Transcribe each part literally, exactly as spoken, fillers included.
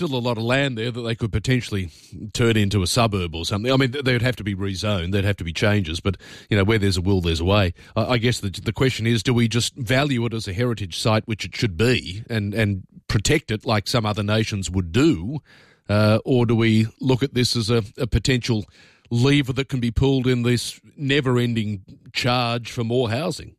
still a lot of land there that they could potentially turn into a suburb or something. I mean, there'd have to be rezoned, there'd have to be changes, but, you know, where there's a will, there's a way. I, I guess the, the question is, do we just value it as a heritage site, which it should be, and, and protect it like some other nations would do, uh, or do we look at this as a, a potential lever that can be pulled in this never-ending charge for more housing?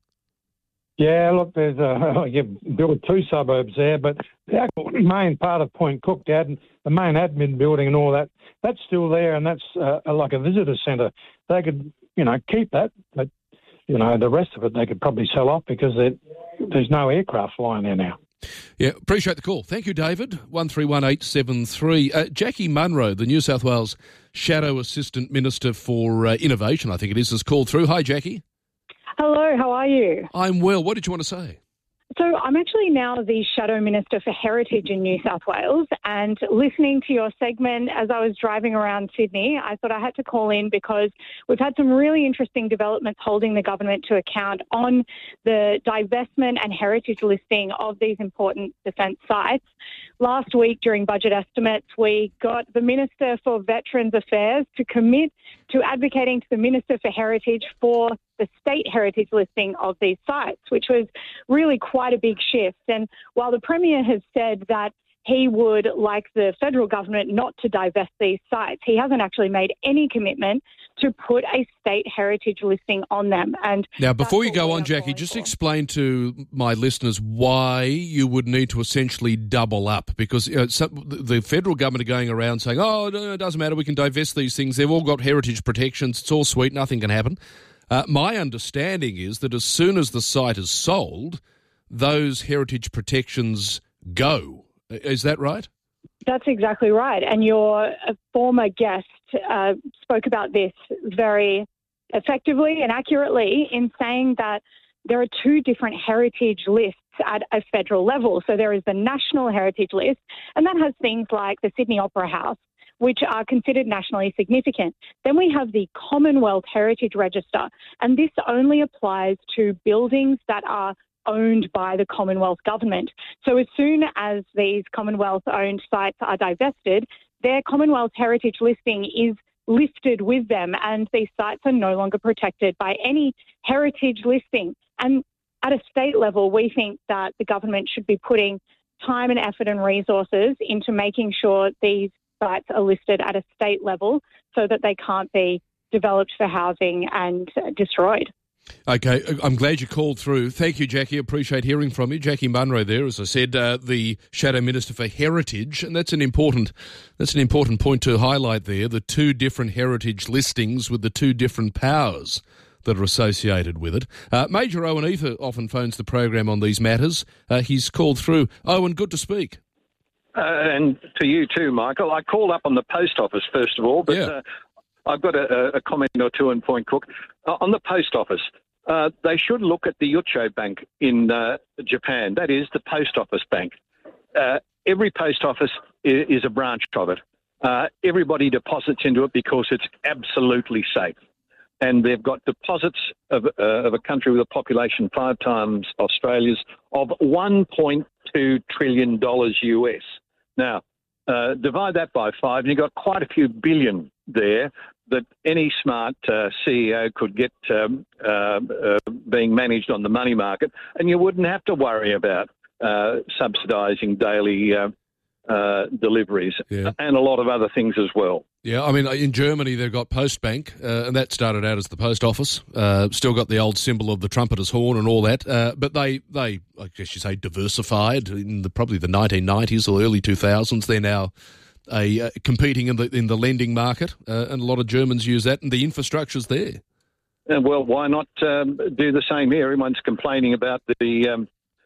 Yeah, look, there's a, you built two suburbs there, but the actual main part of Point Cook, Dad, the main admin building and all that, that's still there, and that's uh, like a visitor centre. They could, you know, keep that, but, you know, the rest of it they could probably sell off because there's no aircraft flying there now. Yeah, appreciate the call. Thank you, David. one three one eight seven three. Uh, Jackie Munro, the New South Wales Shadow Assistant Minister for uh, Innovation, I think it is, has called through. Hi, Jackie. Hello, how are you? I'm well. What did you want to say? So I'm actually now the Shadow Minister for Heritage in New South Wales, and listening to your segment as I was driving around Sydney, I thought I had to call in because we've had some really interesting developments holding the government to account on the divestment and heritage listing of these important defence sites. Last week during budget estimates, we got the Minister for Veterans Affairs to commit to advocating to the Minister for Heritage for the state heritage listing of these sites, which was really quite a big shift. And while the Premier has said that he would like the federal government not to divest these sites, he hasn't actually made any commitment to put a state heritage listing on them. And now, before you go on, Jackie, just for. explain to my listeners why you would need to essentially double up, because you know, some, the federal government are going around saying, oh, no, it doesn't matter, we can divest these things. They've all got heritage protections. It's all sweet. Nothing can happen. Uh, my understanding is that as soon as the site is sold, those heritage protections go. Is that right? That's exactly right. And your former guest uh, spoke about this very effectively and accurately in saying that there are two different heritage lists at a federal level. So there is the National Heritage List, and that has things like the Sydney Opera House, which are considered nationally significant. Then we have the Commonwealth Heritage Register, and this only applies to buildings that are owned by the Commonwealth government. So as soon as these Commonwealth-owned sites are divested, their Commonwealth Heritage listing is lifted with them, and these sites are no longer protected by any heritage listing. And at a state level, we think that the government should be putting time and effort and resources into making sure these sites are listed at a state level so that they can't be developed for housing and uh, destroyed. Okay, I'm glad you called through. Thank you, Jackie. Appreciate hearing from you. Jackie Munro there, as I said, uh, the Shadow Minister for Heritage, and that's an important that's an important point to highlight there, the two different heritage listings with the two different powers that are associated with it. Uh, Major Owen Ether often phones the program on these matters. Uh, he's called through. Owen, good to speak. Uh, and to you too, Michael. I called up on the post office, first of all, but... Yeah. Uh, I've got a, a comment or two on Point Cook. Uh, on the post office, uh, they should look at the Yucho Bank in uh, Japan. That is the post office bank. Uh, every post office is, is a branch of it. Uh, everybody deposits into it because it's absolutely safe. And they've got deposits of, uh, of a country with a population five times Australia's of one point two trillion dollars U S. Now, uh, divide that by five, and you've got quite a few billion there that any smart uh, C E O could get um, uh, uh, being managed on the money market, and you wouldn't have to worry about uh, subsidising daily uh, uh, deliveries yeah. and a lot of other things as well. Yeah, I mean, in Germany they've got Postbank, uh, and that started out as the post office. Uh, still got the old symbol of the trumpeter's horn and all that, uh, but they, they, I guess you say, diversified in the, probably the nineteen nineties or early two thousands. They're now A, uh, competing in the in the lending market, uh, and a lot of Germans use that, and the infrastructure's there. Uh, well, why not um, do the same here? Everyone's complaining about the um,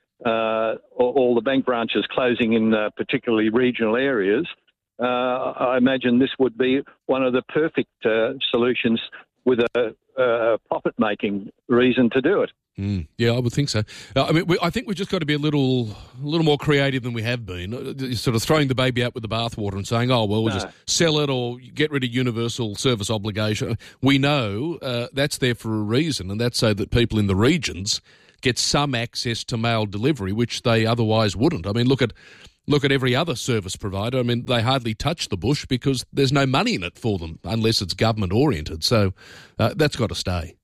uh, all, all the bank branches closing in uh, particularly regional areas. Uh, I imagine this would be one of the perfect uh, solutions with a, a profit-making reason to do it. Mm, yeah, I would think so. Uh, I mean, we, I think we've just got to be a little, a little more creative than we have been. Uh, sort of throwing the baby out with the bathwater and saying, "Oh, well, we'll No. just sell it or get rid of universal service obligation." We know uh, that's there for a reason, and that's so that people in the regions get some access to mail delivery, which they otherwise wouldn't. I mean, look at Look at every other service provider. I mean, they hardly touch the bush because there's no money in it for them unless it's government-oriented. So uh, that's got to stay.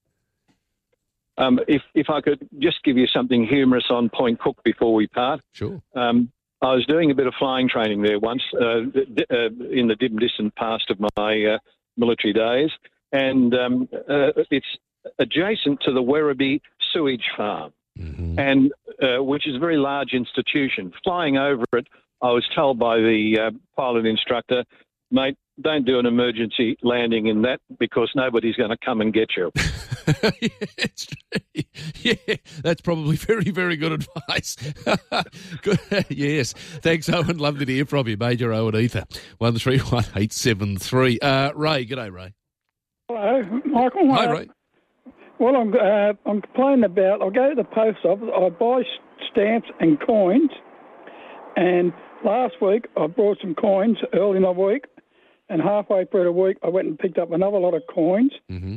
Um, if if I could just give you something humorous on Point Cook before we part. Sure. Um, I was doing a bit of flying training there once uh, d- uh, in the dim distant past of my uh, military days, and um, uh, it's adjacent to the Werribee sewage farm, mm-hmm. and uh, which is a very large institution. Flying over it, I was told by the uh, pilot instructor, mate, don't do an emergency landing in that because nobody's going to come and get you. yeah, it's, yeah, that's probably very, very good advice. Good. Yes. Thanks, Owen. Lovely to hear from you, Major Owen Ether. one three one eight seven three. Uh, Ray, g'day, Ray. Hello, Michael. Hi, uh, Ray. Well, I'm uh, I'm complaining about. I go to the post office. I buy stamps and coins, and last week I brought some coins early in the week, and halfway through the week I went and picked up another lot of coins. Mm-hmm.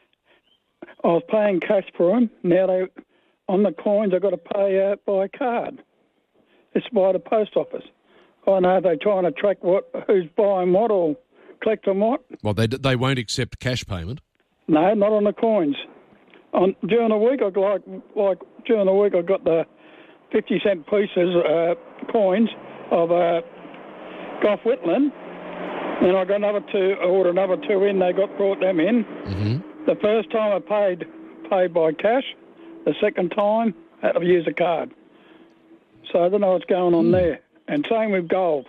I was paying cash for them. Now they, on the coins, I've got to pay uh, by card. It's by the post office. I don't know if they're trying to track what, who's buying what or collecting what. Well, they they won't accept cash payment. No, not on the coins. On during the week, I got like like during the week I got the fifty cent pieces uh, coins of uh, Gough Whitland. Then I got another two, I ordered another two in. They got brought them in. Mm-hmm. The first time I paid paid by cash. The second time I had to use a card. So I don't know what's going on mm. there. And same with gold.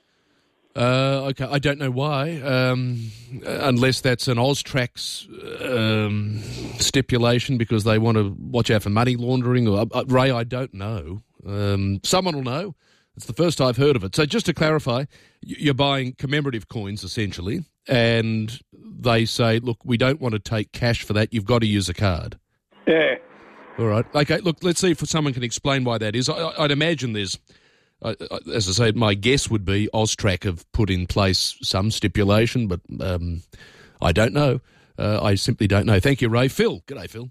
Uh, okay, I don't know why, um, unless that's an Austrax um, stipulation because they want to watch out for money laundering. Or uh, Ray, I don't know. Um, someone will know. It's the first I've heard of it. So just to clarify, you're buying commemorative coins essentially, and they say, look, we don't want to take cash for that. You've got to use a card. Yeah. All right. Okay, look, let's see if someone can explain why that is. I, I'd imagine there's, uh, as I say, my guess would be Austrac have put in place some stipulation, but um, I don't know. Uh, I simply don't know. Thank you, Ray. Phil. G'day, Phil.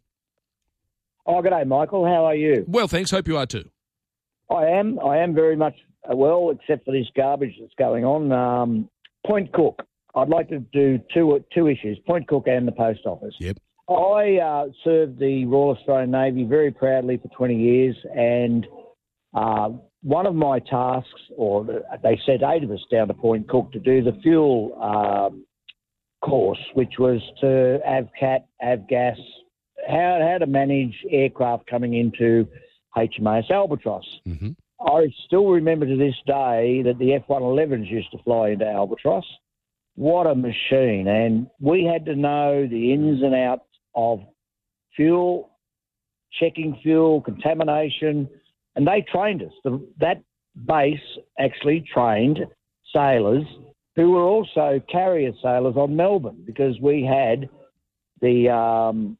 Oh, g'day, Michael. How are you? Well, thanks. Hope you are too. I am. I am very much well, except for this garbage that's going on. Um, Point Cook. I'd like to do two two issues, Point Cook and the post office. Yep. I uh, served the Royal Australian Navy very proudly for twenty years, and uh, one of my tasks, or they sent eight of us down to Point Cook to do the fuel um, course, which was to AVCAT, AVGAS, how, how to manage aircraft coming into H M A S Albatross. Mm-hmm. I still remember to this day that the F one elevens used to fly into Albatross. What a machine. And we had to know the ins and outs of fuel, checking fuel, contamination, and they trained us. The, that base actually trained sailors who were also carrier sailors on Melbourne because we had the um,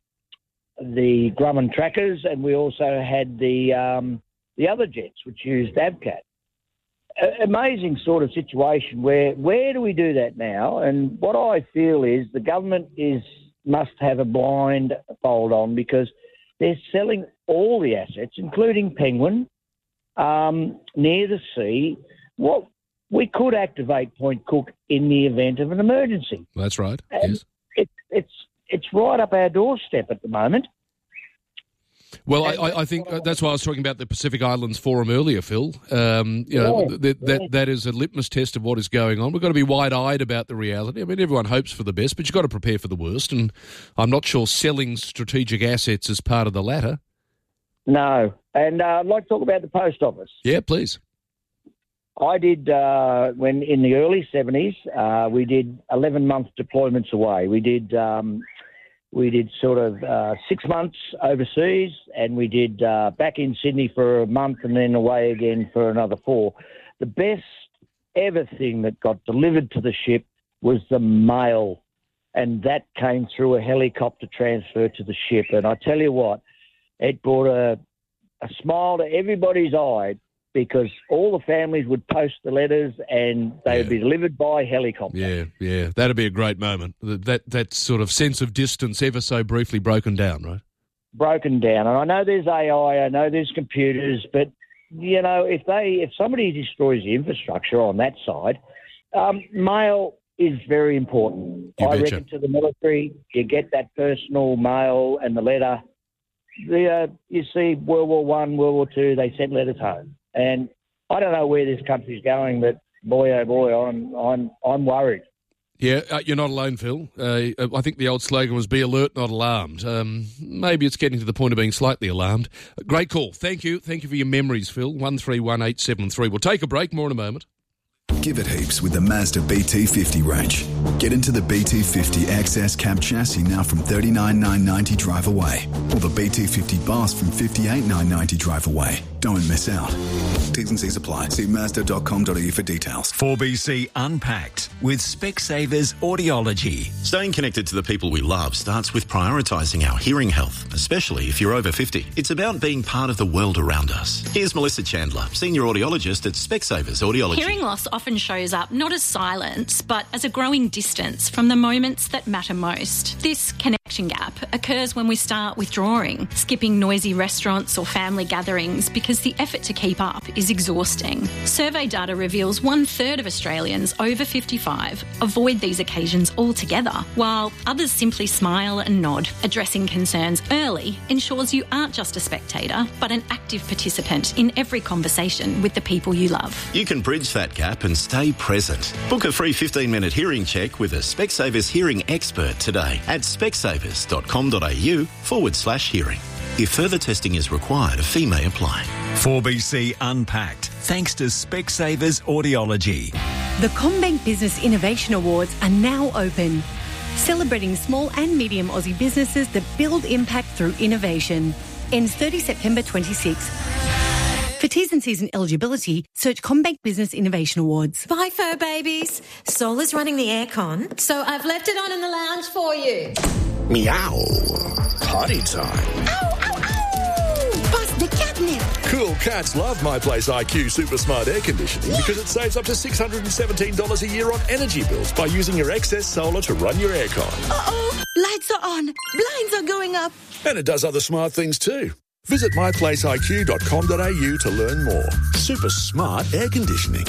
the Grumman trackers and we also had the um, the other jets which used AVCAT. A- amazing sort of situation where where do we do that now? And what I feel is the government is must have a blind fold on because they're selling all the assets, including Penguin, um, near the sea. What we could activate Point Cook in the event of an emergency. That's right. And yes. It, it's it's right up our doorstep at the moment. Well, I, I think that's why I was talking about the Pacific Islands Forum earlier, Phil. Um, you know, yeah, that, that yeah. that is a litmus test of what is going on. We've got to be wide-eyed about the reality. I mean, everyone hopes for the best, but you've got to prepare for the worst. And I'm not sure selling strategic assets is part of the latter. No. And uh, I'd like to talk about the post office. Yeah, please. I did, uh, when in the early seventies, uh, we did eleven-month deployments away. We did... Um, We did sort of uh, six months overseas, and we did uh, back in Sydney for a month and then away again for another four. The best ever thing that got delivered to the ship was the mail, and that came through a helicopter transfer to the ship. And I tell you what, it brought a, a smile to everybody's eye because all the families would post the letters and they would Yeah. be delivered by helicopter. Yeah, yeah. That'd be a great moment. That, that that sort of sense of distance ever so briefly broken down, right? Broken down. And I know there's A I, I know there's computers, but you know, if they if somebody destroys the infrastructure on that side, um, mail is very important. You I betcha. reckon to the military, you get that personal mail and the letter. The uh, you see, World War One, World War Two, they sent letters home, and I don't know where this country's going, but boy, oh boy, I'm I'm I'm worried. Yeah, uh, you're not alone, Phil. Uh, I think the old slogan was "Be alert, not alarmed." Um, maybe it's getting to the point of being slightly alarmed. Great call. Thank you. Thank you for your memories, Phil. One three one eight seven three. We'll take a break. More in a moment. Give it heaps with the Mazda B T fifty range. Get into the B T fifty X S cab chassis now from thirty-nine thousand nine hundred ninety drive away, or the B T fifty Bus from fifty-eight thousand nine hundred ninety drive away. Don't miss out. T's and C's apply. See mazda dot com dot a u for details. four B C Unpacked with Specsavers Audiology. Staying connected to the people we love starts with prioritising our hearing health, especially if you're over fifty. It's about being part of the world around us. Here's Melissa Chandler, Senior Audiologist at Specsavers Audiology. Hearing loss often shows up not as silence, but as a growing distance from the moments that matter most. This connection gap occurs when we start withdrawing, skipping noisy restaurants or family gatherings because the effort to keep up is exhausting. Survey data reveals one third of Australians over fifty-five avoid these occasions altogether, while others simply smile and nod. Addressing concerns early ensures you aren't just a spectator, but an active participant in every conversation with the people you love. You can bridge that gap and stay present. Book a free fifteen minute hearing check with a Specsavers hearing expert today at specsavers dot com dot a u forward slash hearing. If further testing is required, a fee may apply. four B C Unpacked, thanks to Specsavers Audiology. The CommBank Business Innovation Awards are now open, celebrating small and medium Aussie businesses that build impact through innovation. Ends thirtieth September twenty-sixth. For T's and C's and eligibility, search CommBank Business Innovation Awards. Bye, fur babies. Sola's running the aircon, so I've left it on in the lounge for you. Meow. Potty time. Ow, ow, ow! Bust the catnip. Cool cats love My Place I Q Super Smart Air Conditioning yeah. because it saves up to six hundred seventeen dollars a year on energy bills by using your excess solar to run your aircon. Uh-oh. Lights are on. Blinds are going up. And it does other smart things too. Visit my place I Q dot com dot a u to learn more. Super smart air conditioning.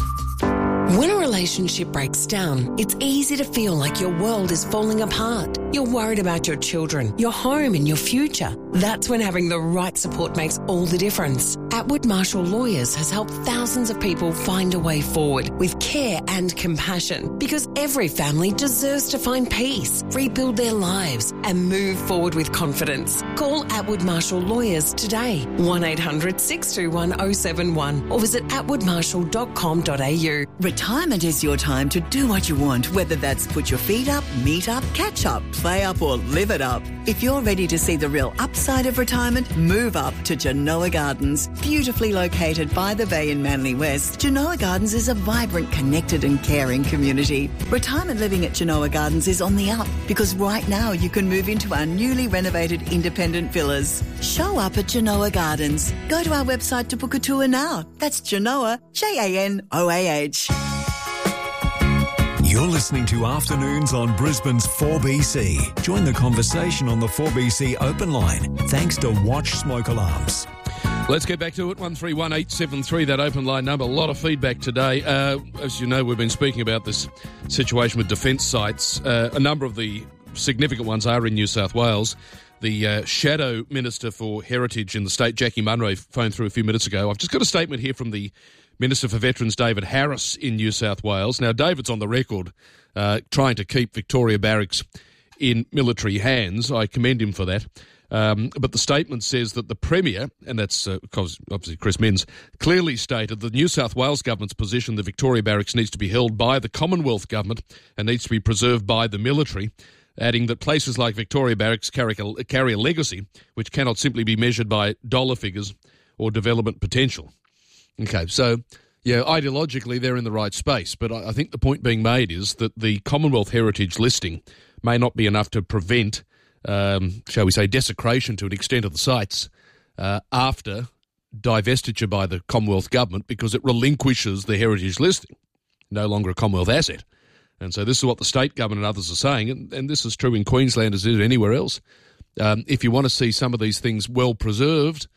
When a relationship breaks down, it's easy to feel like your world is falling apart. You're worried about your children, your home and your future. That's when having the right support makes all the difference. Atwood Marshall Lawyers has helped thousands of people find a way forward with care and compassion, because every family deserves to find peace, rebuild their lives and move forward with confidence. Call Atwood Marshall Lawyers today, one eight hundred six two one oh seven one, or visit atwood marshall dot com dot a u. Retirement is your time to do what you want, whether that's put your feet up, meet up, catch up, play up or live it up. If you're ready to see the real upside of retirement, move up to Genoa Gardens. Beautifully located by the bay in Manly West, Genoa Gardens is a vibrant, connected and caring community. Retirement living at Genoa Gardens is on the up because right now you can move into our newly renovated independent villas. Show up at Genoa Gardens. Go to our website to book a tour now. That's Genoa, J A N O A H. You're listening to Afternoons on Brisbane's four B C. Join the conversation on the four B C open line, thanks to Watch Smoke Alarms. Let's get back to it. one three one eight seven three, that open line number. A lot of feedback today. Uh, as you know, we've been speaking about this situation with defence sites. Uh, a number of the significant ones are in New South Wales. The uh, Shadow Minister for Heritage in the state, Jackie Munro, phoned through a few minutes ago. I've just got a statement here from the Minister for Veterans, David Harris, in New South Wales. Now, David's on the record uh, trying to keep Victoria Barracks in military hands. I commend him for that. Um, but the statement says that the Premier, and that's uh, because obviously Chris Minns, clearly stated the New South Wales government's position that Victoria Barracks needs to be held by the Commonwealth government and needs to be preserved by the military, adding that places like Victoria Barracks carry a, carry a legacy which cannot simply be measured by dollar figures or development potential. Okay, so, yeah, ideologically they're in the right space, but I, I think the point being made is that the Commonwealth Heritage listing may not be enough to prevent, um, shall we say, desecration to an extent of the sites uh, after divestiture by the Commonwealth government, because it relinquishes the heritage listing, no longer a Commonwealth asset. And so this is what the state government and others are saying, and, and this is true in Queensland as it is anywhere else. Um, if you want to see some of these things well preserved,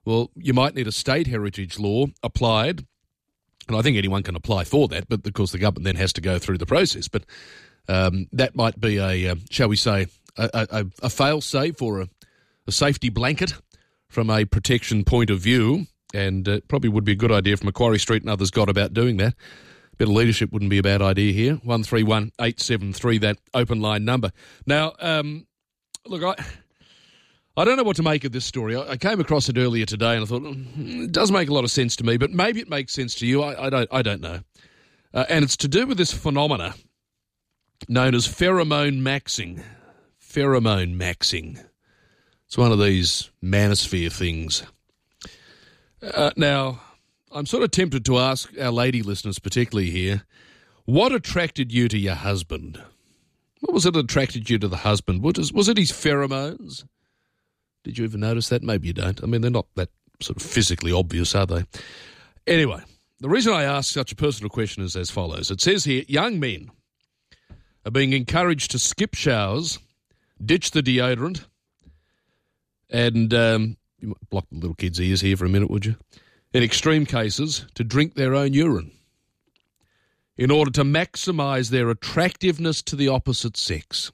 Well, you might need a state heritage law applied, and I think anyone can apply for that, but of course the government then has to go through the process. But um, that might be a, uh, shall we say, a, a, a fail-safe or a, a safety blanket from a protection point of view, and it uh, probably would be a good idea if Macquarie Street and others got about doing that. A bit of leadership wouldn't be a bad idea here. one three one eight seven three, that open line number. Now, um, look, I I don't know what to make of this story. I, I came across it earlier today and I thought, mm, it does make a lot of sense to me, but maybe it makes sense to you. I, I don't I don't know. Uh, and it's to do with this phenomena known as pheromone maxing. Pheromone maxing. It's one of these manosphere things. Uh, now, I'm sort of tempted to ask our lady listeners particularly here, what attracted you to your husband? What was it that attracted you to the husband? Was, was it his pheromones? Did you ever notice that? Maybe you don't. I mean, they're not that sort of physically obvious, are they? Anyway, the reason I ask such a personal question is as follows. It says here, young men are being encouraged to skip showers, ditch the deodorant, and um, you might block the little kids' ears here for a minute, would you? In extreme cases, to drink their own urine in order to maximise their attractiveness to the opposite sex.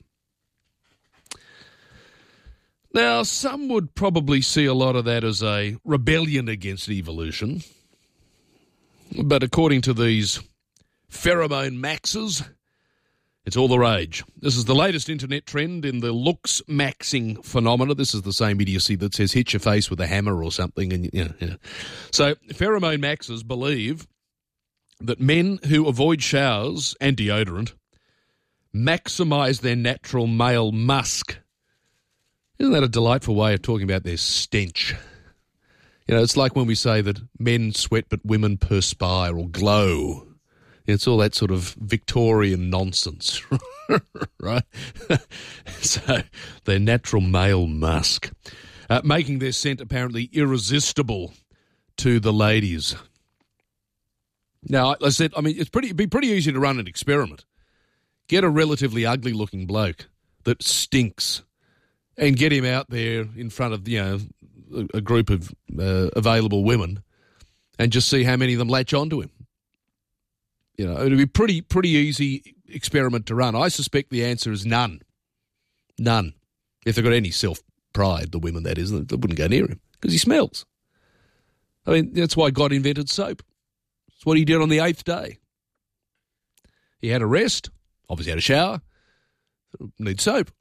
Now, some would probably see a lot of that as a rebellion against evolution, but according to these pheromone maxers, it's all the rage. This is the latest internet trend in the looks maxing phenomena. This is the same idiocy that says hit your face with a hammer or something. And you know, you know. So pheromone maxers believe that men who avoid showers and deodorant maximise their natural male musk. Isn't that a delightful way of talking about their stench? You know, it's like when we say that men sweat but women perspire or glow. It's all that sort of Victorian nonsense, right? So their natural male musk, uh, making their scent apparently irresistible to the ladies. Now, I said, I mean, it's pretty, it'd be pretty easy to run an experiment. Get a relatively ugly-looking bloke that stinks and get him out there in front of, you know, a, a group of uh, available women and just see how many of them latch onto him. You know, it'd be pretty pretty easy experiment to run. I suspect the answer is none. None. If they've got any self-pride, the women, that is, they wouldn't go near him because he smells. I mean, that's why God invented soap. That's what he did on the eighth day. He had a rest, obviously had a shower, need soap.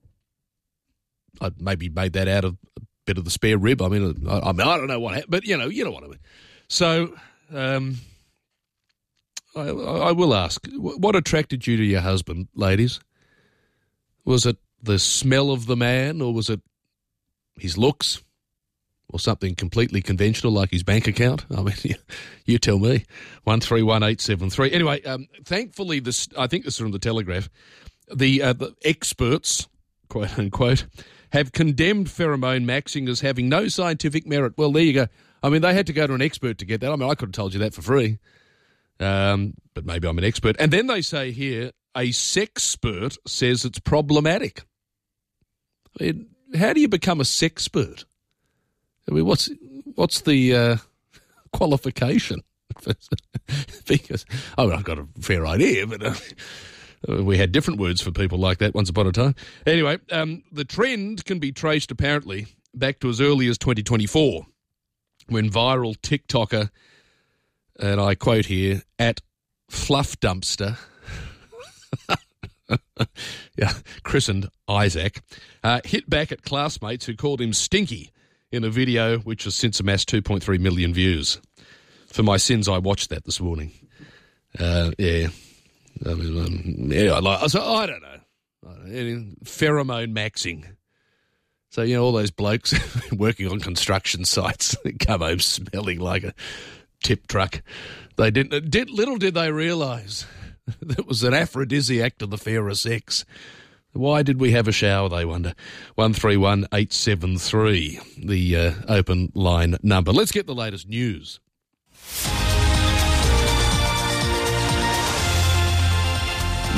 I maybe made that out of a bit of the spare rib. I mean, I, I mean, I don't know what happened, but, you know, you know what I mean. So, um... I, I will ask, what attracted you to your husband, ladies? Was it the smell of the man, or was it his looks, or something completely conventional like his bank account? I mean, you, you tell me. one three one eight seven three. Anyway, um, thankfully, this I think this is from the Telegraph, the, uh, the experts, quote unquote, have condemned pheromone maxing as having no scientific merit. Well, there you go. I mean, they had to go to an expert to get that. I mean, I could have told you that for free. Um, but maybe I'm an expert. And then they say here, a sexpert says it's problematic. I mean, how do you become a sexpert? I mean, what's what's the uh, qualification? Because I mean, I've got a fair idea, but uh, we had different words for people like that once upon a time. Anyway, um, the trend can be traced apparently back to as early as twenty twenty-four, when viral TikToker, and I quote here, at Fluff Dumpster, yeah, christened Isaac, uh, hit back at classmates who called him stinky in a video which has since amassed two point three million views. For my sins, I watched that this morning. Uh, yeah. I mean, um, yeah, I, like, so, I don't know. I don't know. Pheromone maxing. So, you know, all those blokes working on construction sites come home smelling like a tip truck. They didn't. Did, little did they realise that was an aphrodisiac to the fairer sex. Why did we have a shower, they wonder? one three one eight seven three, the uh, open line number. Let's get the latest news.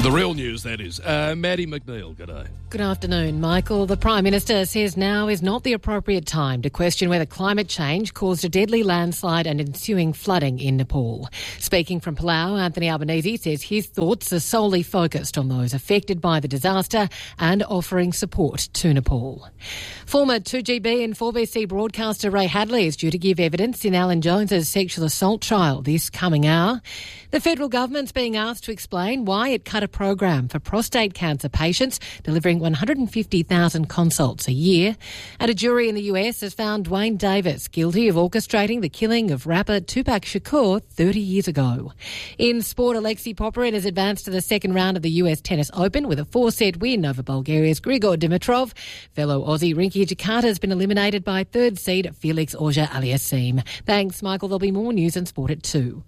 The real news, that is. Uh, Maddie McNeil, g'day. Good afternoon, Michael. The Prime Minister says now is not the appropriate time to question whether climate change caused a deadly landslide and ensuing flooding in Nepal. Speaking from Palau, Anthony Albanese says his thoughts are solely focused on those affected by the disaster and offering support to Nepal. Former two G B and four B C broadcaster Ray Hadley is due to give evidence in Alan Jones's sexual assault trial this coming hour. The federal government's being asked to explain why it cut a program for prostate cancer patients, delivering one hundred fifty thousand consults a year. And a jury in the U S has found Dwayne Davis guilty of orchestrating the killing of rapper Tupac Shakur thirty years ago. In sport, Alexei Popyrin has advanced to the second round of the U S Tennis Open with a four-set win over Bulgaria's Grigor Dimitrov. Fellow Aussie Rinky Jakarta has been eliminated by third seed Felix Auger-Aliassime. Thanks, Michael. There'll be more news and sport at two.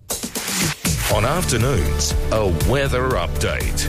On afternoons, a weather update.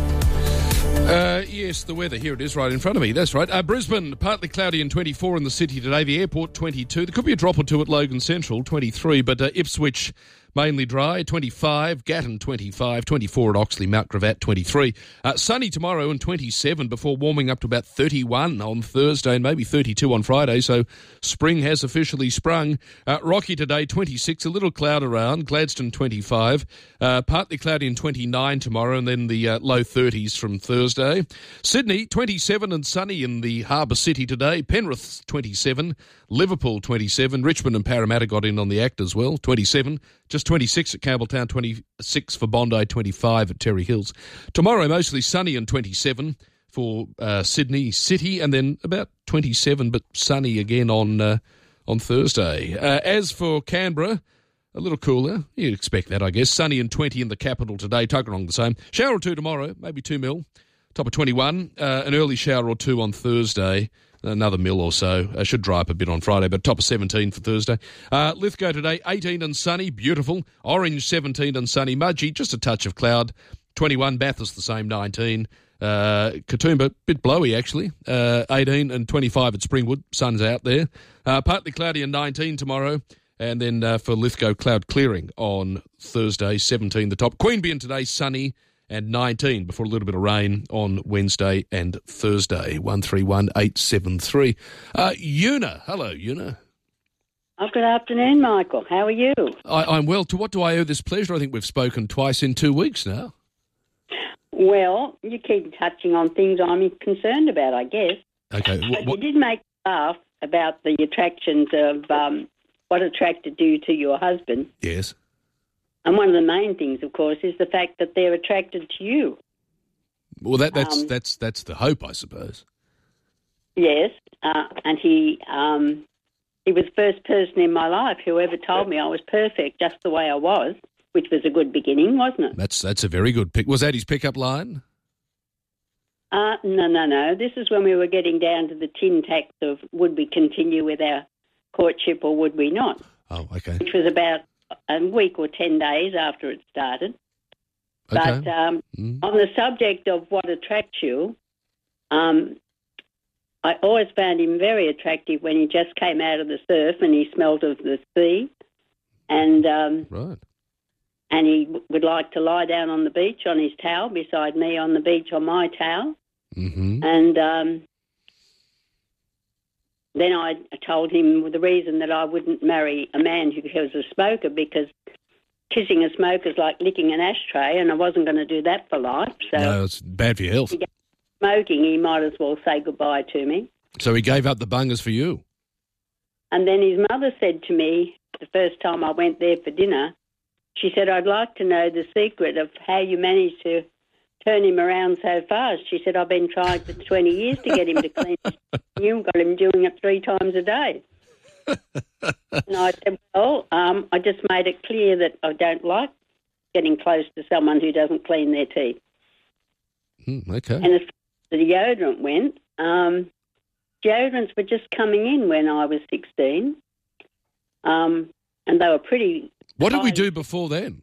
Uh, yes, the weather. Here it is right in front of me. That's right. Uh, Brisbane, partly cloudy and twenty-four in the city today. The airport, twenty-two. There could be a drop or two at Logan Central, twenty-three. But uh, Ipswich, mainly dry, twenty-five. Gatton, twenty-five. twenty-four at Oxley, Mount Gravatt, twenty-three. Uh, sunny tomorrow and twenty-seven before warming up to about thirty-one on Thursday and maybe thirty-two on Friday. So spring has officially sprung. Uh, Rocky today, twenty-six. A little cloud around. Gladstone, twenty-five. Uh, partly cloudy and twenty-nine tomorrow, and then the uh, low thirties from Thursday. Sydney, twenty-seven and sunny in the Harbour City today. Penrith, twenty-seven. Liverpool, twenty-seven. Richmond and Parramatta got in on the act as well, twenty-seven. Just twenty-six at Campbelltown, twenty-six for Bondi, twenty-five at Terry Hills. Tomorrow, mostly sunny and twenty-seven for uh, Sydney City, and then about twenty-seven, but sunny again on uh, on Thursday. Uh, as for Canberra, a little cooler. You'd expect that, I guess. Sunny and twenty in the capital today. Tuggeranong the same. Shower or two tomorrow, maybe two mil. Top of twenty-one. Uh, an early shower or two on Thursday. Another mil or so. Uh, should dry up a bit on Friday, but top of seventeen for Thursday. Uh, Lithgow today, eighteen and sunny, beautiful. Orange, seventeen and sunny. Mudgee, just a touch of cloud, twenty-one. Bathurst, the same, nineteen. Uh, Katoomba, bit blowy actually, uh, eighteen and twenty-five at Springwood. Sun's out there. Uh, partly cloudy and nineteen tomorrow. And then uh, for Lithgow, cloud clearing on Thursday, seventeen the top. Queanbeyan today, sunny and nineteen before a little bit of rain on Wednesday and Thursday. one three one eight seven three. Uh, Una, hello, Una. Oh, good afternoon, Michael. How are you? I, I'm well. To what do I owe this pleasure? I think we've spoken twice in two weeks now. Well, you keep touching on things I'm concerned about, I guess. Okay. But you did make me laugh about the attractions of um, what attracted you to your husband. Yes. And one of the main things, of course, is the fact that they're attracted to you. Well, that, that's Um, that's that's the hope, I suppose. Yes, uh, and he um, he was the first person in my life who ever told me I was perfect just the way I was, which was a good beginning, wasn't it? That's that's a very good pick. Was that his pickup line? Uh, no, no, no. This is when we were getting down to the tin tacks of would we continue with our courtship or would we not? Oh, okay. Which was about a week or ten days after it started. Okay. But um, Mm. on the subject of what attracts you, um, I always found him very attractive when he just came out of the surf and he smelled of the sea, and um, right. and he w- would like to lie down on the beach on his towel beside me on the beach on my towel, Mm-hmm. and um, then I told him the reason that I wouldn't marry a man who was a smoker because kissing a smoker is like licking an ashtray, and I wasn't going to do that for life. So No, it's bad for your health. if he gave up smoking, he might as well say goodbye to me. So he gave up the bungas for you. And then his mother said to me the first time I went there for dinner, she said, I'd like to know the secret of how you managed to turn him around so fast. She said, I've been trying for twenty years to get him to clean his you got him doing it three times a day. And I said, well, um, I just made it clear that I don't like getting close to someone who doesn't clean their teeth. Mm, okay. And as far as the deodorant went, um, deodorants were just coming in when I was sixteen, um, and they were pretty... What did we do before then?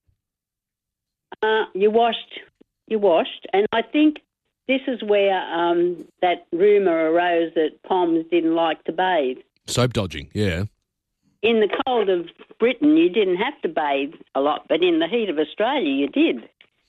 Uh, you washed, you washed, and I think this is where um, that rumour arose that Poms didn't like to bathe. Soap dodging, yeah. In the cold of Britain, you didn't have to bathe a lot, but in the heat of Australia, you did.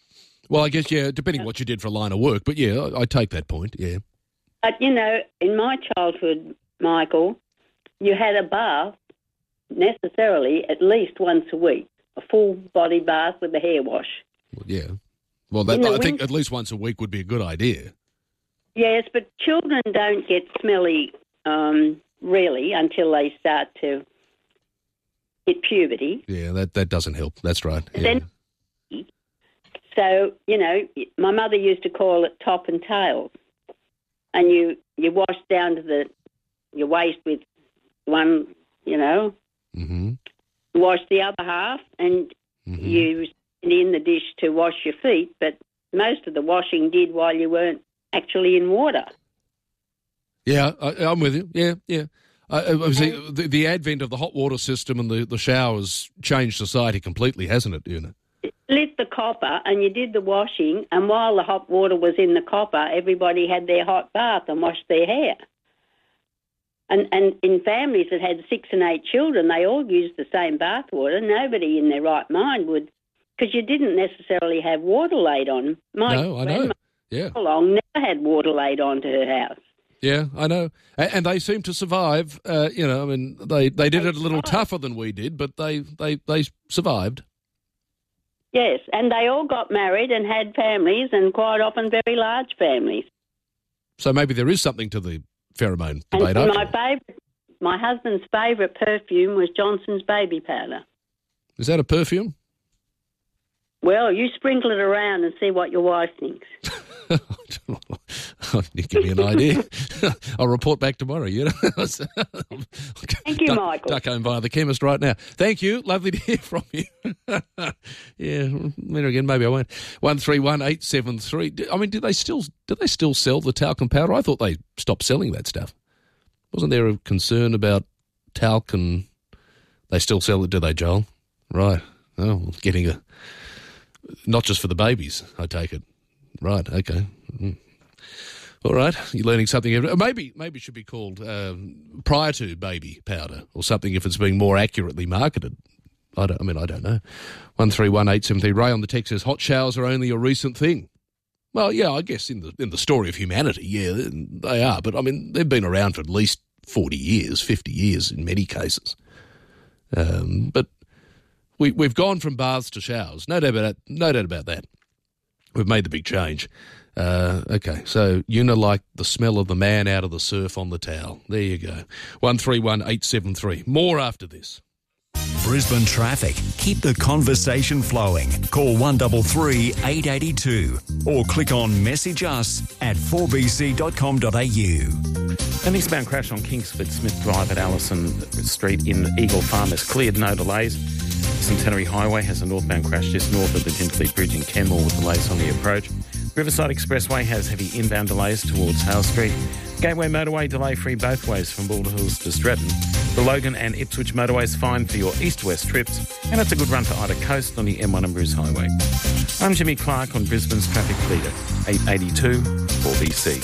Well, I guess, yeah, depending what you did for a line of work. But, yeah, I, I take that point, yeah. But, you know, in my childhood, Michael, you had a bath necessarily at least once a week, a full body bath with a hair wash. Well, yeah. Well, that, I think at least once a week would be a good idea. Yes, but children don't get smelly, um, really, until they start to hit puberty. Yeah, that, that doesn't help. That's right. Yeah. Then, so, you know, my mother used to call it top and tail. And you, you wash down to the your waist with one, you know, mm-hmm. wash the other half, and mm-hmm. you sit in the dish to wash your feet, but most of the washing did while you weren't actually in water. Yeah, I, I'm with you. Yeah, yeah. I, I was the, the, the advent of the hot water system and the, the showers changed society completely, hasn't it, Una? Lit the copper and you did the washing, and while the hot water was in the copper, everybody had their hot bath and washed their hair. And and in families that had six and eight children, they all used the same bath water. Nobody in their right mind would, because you didn't necessarily have water laid on. My no, I know. Yeah. Long never had water laid on to her house. Yeah, I know. And, and they seem to survive. Uh, you know, I mean, they, they did it a little tougher than we did, but they, they, they survived. Yes, and they all got married and had families, and quite often very large families. So maybe there is something to the pheromone And debate. my favourite, my husband's favourite perfume was Johnson's baby powder. Is that a perfume? Well, you sprinkle it around and see what your wife thinks. You give me an idea. I'll report back tomorrow. You know. Thank you, duck, Michael. Duck home via the chemist right now. Thank you. Lovely to hear from you. Yeah, later again. Maybe I won't. One three one eight seven three. I mean, do they still do they still sell the talcum powder? I thought they stopped selling that stuff. Wasn't there a concern about talc and they still sell it? Do they, Joel? Right. Oh, getting a not just for the babies. I take it. Right. Okay. Mm. All right, you're learning something. Every, maybe maybe it should be called um, prior to baby powder or something if it's being more accurately marketed. I, don't, I mean, I don't know. one three one eight seven three. Ray on the text says, hot showers are only a recent thing. Well, yeah, I guess in the in the story of humanity, yeah, they are. But, I mean, they've been around for at least forty years, fifty years in many cases. Um, but we, we've gone from baths to showers. No doubt about that. No doubt about that. We've made the big change. Uh, okay, so Una liked the smell of the man out of the surf on the towel. There you go. one three one eight seven three. More after this. Brisbane traffic. Keep the conversation flowing. Call one three three eight eight two or click on message us at four b c dot com dot a u. An eastbound crash on Kingsford Smith Drive at Allison Street in Eagle Farm has cleared, no delays. Centenary Highway has a northbound crash just north of the Dintley Bridge in Kenmore with delays on the approach. Riverside Expressway has heavy inbound delays towards Hale Street. Gateway Motorway delay-free both ways from Balder Hills to Stratton. The Logan and Ipswich Motorways fine for your east-west trips, and it's a good run to Ida Coast on the M one and Bruce Highway. I'm Jimmy Clark on Brisbane's traffic leader, eight eighty-two four B C.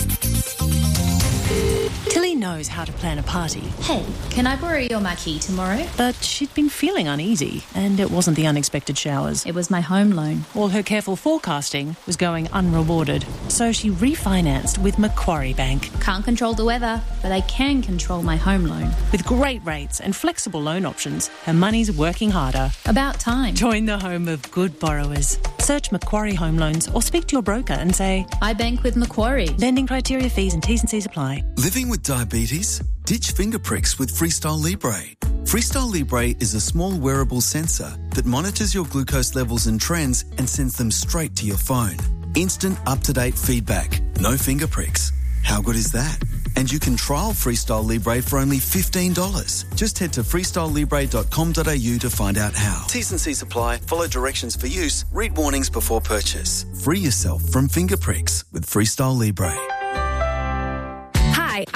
Tilly knows how to plan a party. Hey, can I borrow your marquee tomorrow? But she'd been feeling uneasy, and it wasn't the unexpected showers. It was my home loan. All her careful forecasting was going unrewarded, so she refinanced with Macquarie Bank. Can't control the weather, but I can control my home loan. With great rates and flexible loan options, her money's working harder. About time. Join the home of good borrowers. Search Macquarie Home Loans or speak to your broker and say, I bank with Macquarie. Lending criteria, fees and T's and C's apply. Living with diabetes? Ditch finger pricks with Freestyle Libre. Freestyle Libre is a small wearable sensor that monitors your glucose levels and trends and sends them straight to your phone. Instant up-to-date feedback. No finger pricks. How good is that? And you can trial Freestyle Libre for only fifteen dollars. Just head to freestyle libre dot com dot a u to find out how. T's and C's apply. Follow directions for use. Read warnings before purchase. Free yourself from finger pricks with Freestyle Libre. Hi,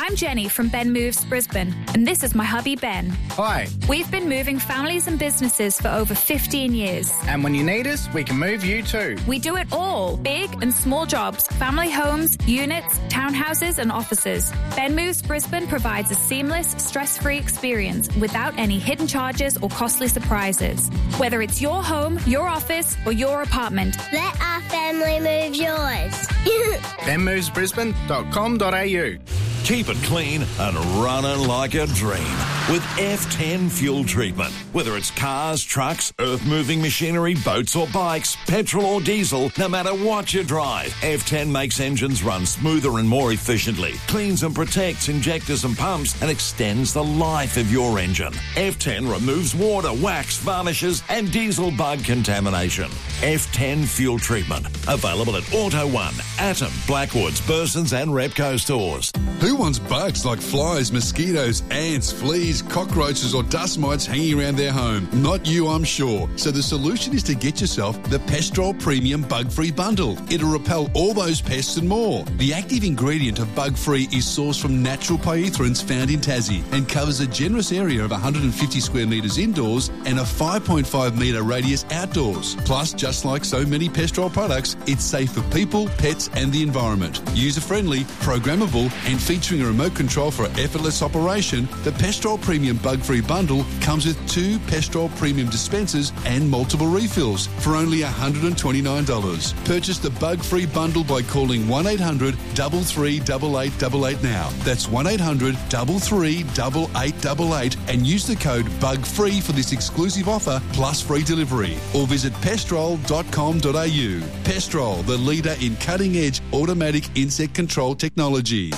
I'm Jenny from Ben Moves Brisbane, and this is my hubby Ben. Hi. We've been moving families and businesses for over fifteen years. And when you need us, we can move you too. We do it all, big and small jobs, family homes, units, townhouses and offices. Ben Moves Brisbane provides a seamless, stress-free experience without any hidden charges or costly surprises. Whether it's your home, your office or your apartment, let our family move yours. ben moves brisbane dot com dot a u. Keep it clean and running like a dream with F ten fuel treatment. Whether it's cars, trucks, earth-moving machinery, boats or bikes, petrol or diesel, no matter what you drive, F ten makes engines run smoother and more efficiently, cleans and protects injectors and pumps, and extends the life of your engine. F ten removes water, wax, varnishes and diesel bug contamination. F ten fuel treatment. Available at Auto One, Atom, Blackwoods, Burson's and Repco stores. Who wants bugs like flies, mosquitoes, ants, fleas, cockroaches or dust mites hanging around their home? Not you, I'm sure. So the solution is to get yourself the Pestrol Premium Bug-Free Bundle. It'll repel all those pests and more. The active ingredient of Bug-Free is sourced from natural pyethrins found in Tassie and covers a generous area of one hundred fifty square metres indoors and a five point five metre radius outdoors. Plus, just like so many Pestrol products, it's safe for people, pets and the environment. User-friendly, programmable and featuring a remote control for effortless operation, the Pestrol Premium Bug-Free Bundle comes with two Pestrol Premium dispensers and multiple refills for only one hundred twenty-nine dollars. Purchase the Bug-Free Bundle by calling one eight hundred, three three eight, eight eight eight now. That's one eight hundred, three three eight, eight eight eight and use the code BUGFREE for this exclusive offer plus free delivery. Or visit pestrol dot com dot a u. Pestrol, the leader in cutting-edge automatic insect control technology.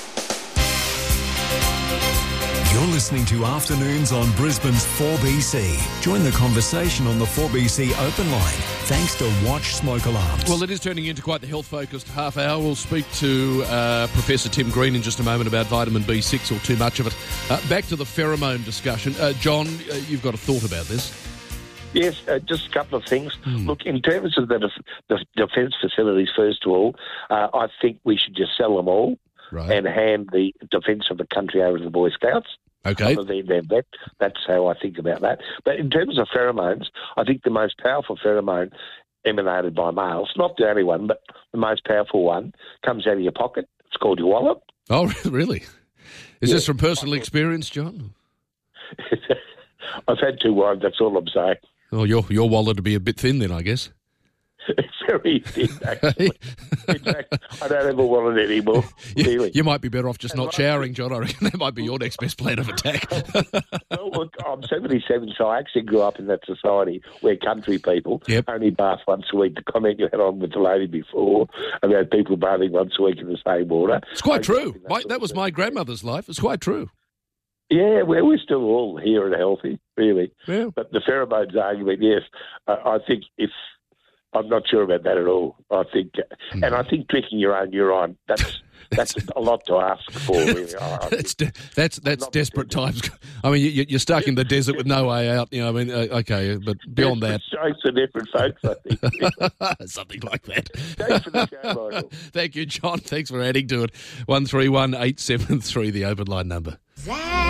You're listening to Afternoons on Brisbane's four B C. Join the conversation on the four B C open line, thanks to Watch Smoke Alarms. Well, it is turning into quite the health-focused half hour. We'll speak to uh, Professor Tim Green in just a moment about vitamin B six or too much of it. Uh, back to the pheromone discussion. Uh, John, uh, you've got a thought about this. Yes, uh, just a couple of things. Hmm. Look, in terms of the, def- the defence facilities, first of all, uh, I think we should just sell them all. Right. And hand the defence of the country over to the Boy Scouts. Okay. That, that's how I think about that. But in terms of pheromones, I think the most powerful pheromone emanated by males, not the only one, but the most powerful one, comes out of your pocket. It's called your wallet. Oh, really? Is yeah. this from personal experience, John? I've had two wives, that's all I'm saying. Oh, your, your wallet would be a bit thin then, I guess. It's very thin, actually. In fact, I don't have a wallet anymore, really. You, you might be better off just and not showering, John. I reckon that might be your next best plan of attack. Well, look, I'm seventy-seven, so I actually grew up in that society where country people yep. only bath once a week. The comment you had on with the lady before about people bathing once a week in the same water. It's quite true. That, my, that was my grandmother's life. It's quite true. Yeah, well, we're still all here and healthy, really. Yeah. But the pheromones argument, yes, I, I think if... I'm not sure about that at all. I think, mm. and I think tricking your own urine, that's that's a lot to ask for, really. I, that's de- that's that's desperate times. I mean, you, you're stuck in the desert with no way out. You know, I mean, uh, okay, but beyond that, strokes are different, folks. I think something like that. Thanks for the show, Michael. Thank you, John. Thanks for adding to it. One three one eight seven three, the open line number.